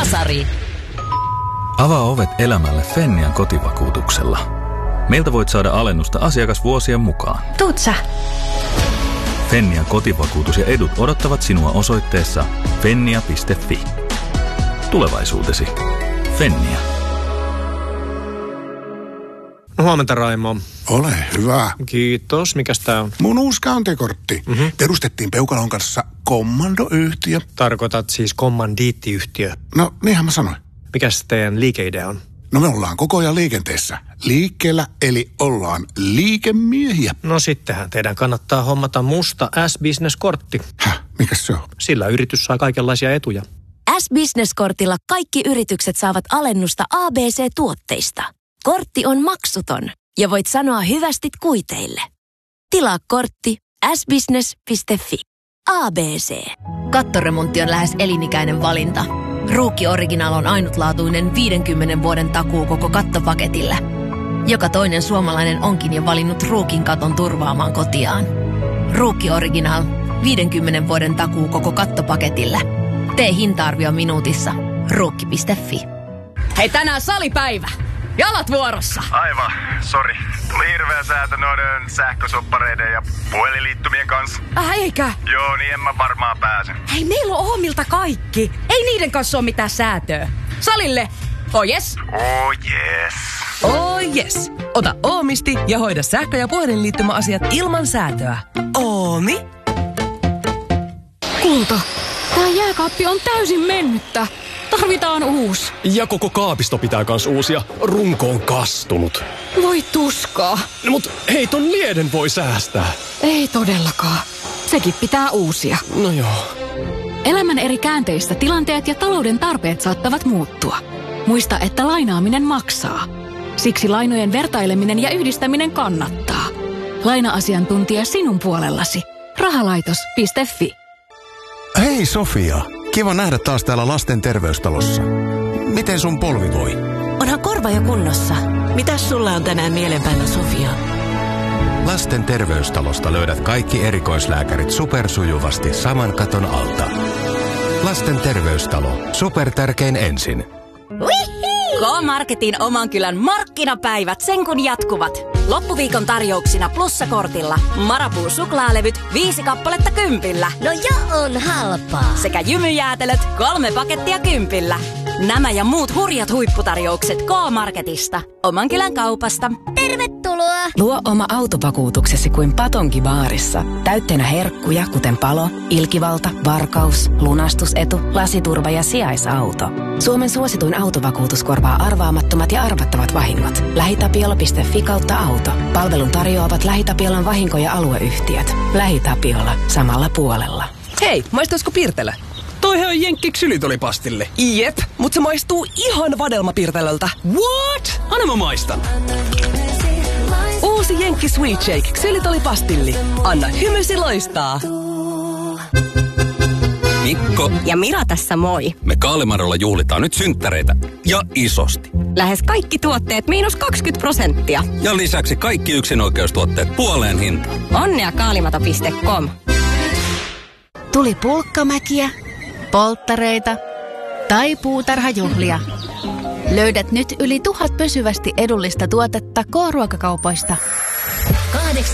Kasari. Avaa ovet elämälle Fennian kotivakuutuksella. Meiltä voit saada alennusta asiakasvuosien mukaan. Tuut sä? Fennian kotivakuutus ja edut odottavat sinua osoitteessa fennia.fi. Tulevaisuutesi. Fennia. Huomenta, Raimo. Ole hyvä. Kiitos. Mikäs tää on? Mun uusi käyntikortti. Perustettiin Peukalon kanssa kommandoyhtiö. Tarkoitat siis kommandiittiyhtiö. No, niinhän mä sanoin. Mikäs teidän liikeidea on? No me ollaan koko ajan liikenteessä. Liikkeellä, eli ollaan liikemiehiä. No sittenhän teidän kannattaa hommata musta S-Business-kortti. Mikäs se on? Sillä yritys saa kaikenlaisia etuja. S-Business-kortilla kaikki yritykset saavat alennusta ABC-tuotteista. Kortti on maksuton ja voit sanoa hyvästit kuiteille. Tilaa kortti sbusiness.fi. ABC. Kattoremontti on lähes elinikäinen valinta. Ruukki Original on ainutlaatuinen 50 vuoden takuu koko kattopaketille. Joka toinen suomalainen onkin jo valinnut Ruukin katon turvaamaan kotiaan. Ruukki Original. 50 vuoden takuu koko kattopaketille. Tee hinta-arvio minuutissa. Ruukki.fi. Hei, tänään salipäivä. Jalat vuorossa. Aivan, sori. Tuli hirveä säätö noiden sähkösoppareiden ja puhelinliittymien kanssa. Eikä? Joo, niin en mä varmaan pääse. Hei, meillä on Oomilta kaikki. Ei niiden kanssa ole mitään säätöä. Salille. Oh yes. Oh yes. Oh yes. Ota Oomisti ja hoida sähkö- ja puhelinliittymäasiat ilman säätöä. Oomi. Kulta, tää jääkaappi on täysin mennyttä. Tarvitaan uusi. Ja koko kaapisto pitää kans uusia. Runko on kastunut. Voi tuskaa. No, mut hei, ton lieden voi säästää. Ei todellakaan. Sekin pitää uusia. No joo. Elämän eri käänteissä tilanteet ja talouden tarpeet saattavat muuttua. Muista, että lainaaminen maksaa. Siksi lainojen vertaileminen ja yhdistäminen kannattaa. Laina-asiantuntija sinun puolellasi. Rahalaitos.fi. Hei Sofia. Kiva nähdä taas täällä lasten terveystalossa. Miten sun polvi voi? Onhan korva jo kunnossa. Mitäs sulla on tänään mielenpäivä, Sofia? Lasten terveystalosta löydät kaikki erikoislääkärit supersujuvasti saman katon alta. Lasten terveystalo. Supertärkein ensin. K-Marketin oman kylän markkinapäivät sen kun jatkuvat. Loppuviikon tarjouksina plussakortilla Marabou suklaalevyt 5 kappaletta 10. No jo on halpaa. Sekä jymyjäätelöt 3 pakettia 10. Nämä ja muut hurjat huipputarjoukset K-Marketista. Oman kylän kaupasta. Tervetuloa! Luo oma autovakuutuksesi kuin Patonki baarissa. Täytteenä herkkuja, kuten palo, ilkivalta, varkaus, lunastusetu, lasiturva ja sijaisauto. Suomen suosituin autovakuutus korvaa arvaamattomat ja arvattavat vahingot. LähiTapiola.fi/auto. Palvelun tarjoavat LähiTapiolan vahinko- ja alueyhtiöt. LähiTapiola. Samalla puolella. Hei, maistuisiko Pirtelö? Toihan on jenkkiksilitolipastille. Jep, mutta se maistuu ihan vadelmapirtelöltä. What? Anna mä maistan. Uusi Jenkki Sweet Shake Xylitolipastilli. Anna hymysi loistaa. Mikko ja Mira tässä moi. Me Kaalimarolla juhlitaan nyt synttäreitä. Ja isosti. Lähes kaikki tuotteet -20%. Ja lisäksi kaikki yksinoikeustuotteet puoleen hintaan. Onnea kaalimato.com. Tuli pulkkamäkiä, polttareita tai puutarhajuhlia. Löydät nyt yli 1000 pysyvästi edullista tuotetta K-ruokakaupoista.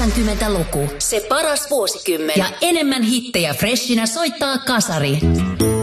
80-luku. Se paras vuosikymmen. Ja enemmän hittejä freshinä soittaa Kasari.